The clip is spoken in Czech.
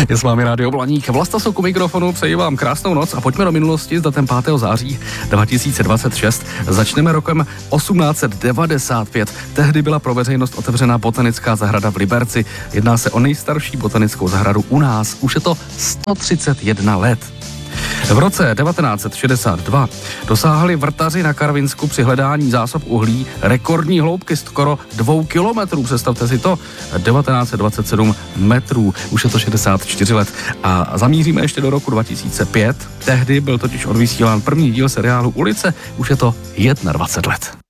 Je s vámi Rádio Blaník. Vlastasok u mikrofonu, přeji vám krásnou noc a pojďme do minulosti s datem 5. září 2026. Začneme rokem 1895. Tehdy byla pro veřejnost otevřena botanická zahrada v Liberci. Jedná se o nejstarší botanickou zahradu u nás. Už je to 131 let. V roce 1962 dosáhli vrtaři na Karvinsku při hledání zásob uhlí rekordní hloubky skoro 2 kilometrů. Představte si to, 1927 metrů, už je to 64 let. A zamíříme ještě do roku 2005. Tehdy byl totiž odvysílán první díl seriálu Ulice, už je to 21 let.